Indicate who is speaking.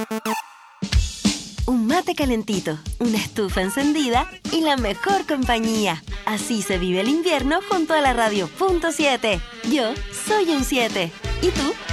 Speaker 1: Un mate calentito, una estufa encendida y la mejor compañía. Así se vive el invierno junto a la Radio Punto 7. Yo soy un 7. ¿Y tú?